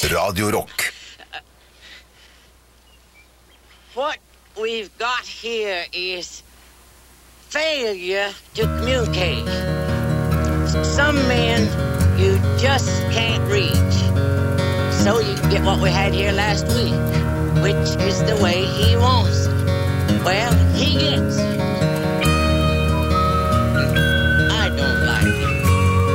Radio Rock. What we've got here is failure to communicate. Some men you just can't reach. So you get what we had here last week, which is the way he wants it. Well, he gets it.